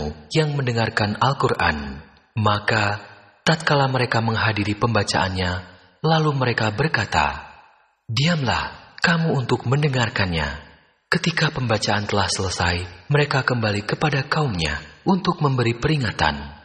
kamu yang mendengarkan Al-Quran. Maka tatkala mereka menghadiri pembacaannya, lalu mereka berkata, "Diamlah kamu untuk mendengarkannya." Ketika pembacaan telah selesai, mereka kembali kepada kaumnya untuk memberi peringatan.